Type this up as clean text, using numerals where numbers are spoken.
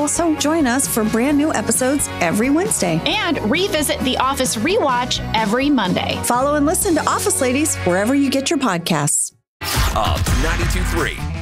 also join us for brand new episodes every Wednesday. And revisit The Office Rewatch every Monday. Follow and listen to Office Ladies wherever you get your podcasts. Of 92.3